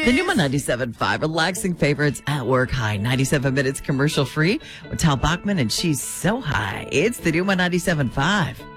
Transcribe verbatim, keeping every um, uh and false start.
The new one ninety-seven point five, relaxing favorites at work high. ninety-seven minutes commercial free with Tal Bachman, and she's so high. It's the new one ninety-seven point five.